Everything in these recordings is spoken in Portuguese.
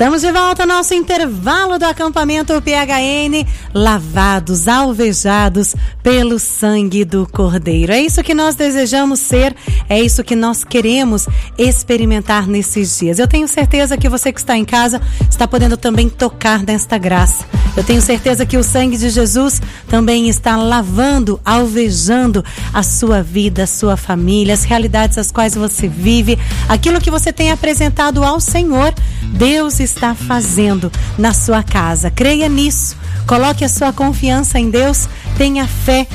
Estamos de volta ao nosso intervalo do acampamento PHN, lavados, alvejados pelo sangue do Cordeiro. É isso que nós desejamos ser, é isso que nós queremos experimentar nesses dias. Eu tenho certeza que você que está em casa está podendo também tocar nesta graça. Eu tenho certeza que o sangue de Jesus também está lavando, alvejando a sua vida, a sua família, as realidades às quais você vive, aquilo que você tem apresentado ao Senhor. Deus está fazendo na sua casa. Creia nisso. Coloque a sua confiança em Deus. Tenha fé.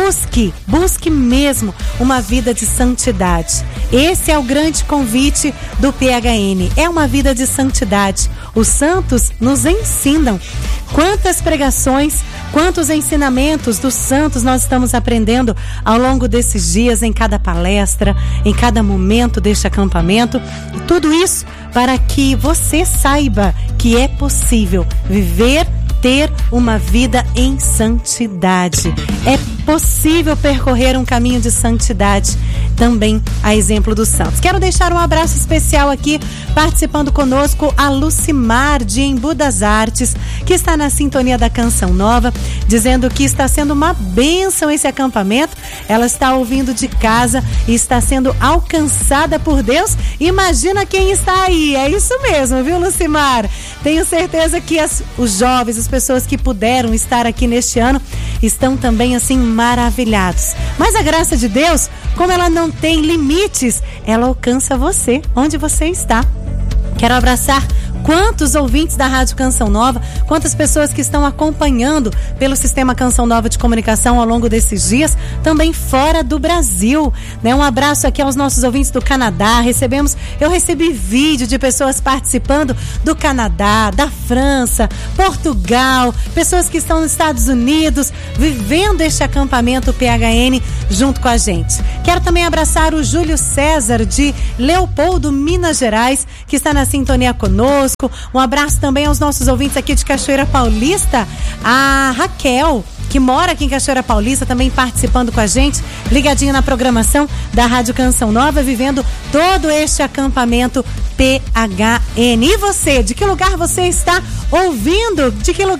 Busque mesmo uma vida de santidade. Esse é o grande convite do PHN. É uma vida de santidade. Os santos nos ensinam. Quantas pregações, quantos ensinamentos dos santos nós estamos aprendendo ao longo desses dias, em cada palestra, em cada momento deste acampamento. Tudo isso para que você saiba que é possível viver, ter uma vida em santidade. É possível percorrer um caminho de santidade, também a exemplo dos santos. Quero deixar um abraço especial aqui, participando conosco, a Lucimar de Embu das Artes, que está na sintonia da Canção Nova, dizendo que está sendo uma bênção esse acampamento. Ela está ouvindo de casa e está sendo alcançada por Deus. Imagina quem está aí. É isso mesmo, viu, Lucimar? Tenho certeza que os jovens, as pessoas que puderam estar aqui neste ano, estão também assim maravilhados. Mas a graça de Deus, como ela não tem limites, ela alcança você, onde você está. Quero abraçar quantos ouvintes da Rádio Canção Nova, quantas pessoas que estão acompanhando pelo Sistema Canção Nova de Comunicação ao longo desses dias, também fora do Brasil, né? Um abraço aqui aos nossos ouvintes do Canadá. Eu recebi vídeo de pessoas participando do Canadá, da França, Portugal, pessoas que estão nos Estados Unidos, vivendo este acampamento PHN junto com a gente. Quero também abraçar o Júlio César de Leopoldo, Minas Gerais, que está na sintonia conosco. Um abraço também aos nossos ouvintes aqui de Cachoeira Paulista, a Raquel, que mora aqui em Cachoeira Paulista, também participando com a gente, ligadinha na programação da Rádio Canção Nova, vivendo todo este acampamento PHN. E você, de que lugar você está ouvindo? De que lugar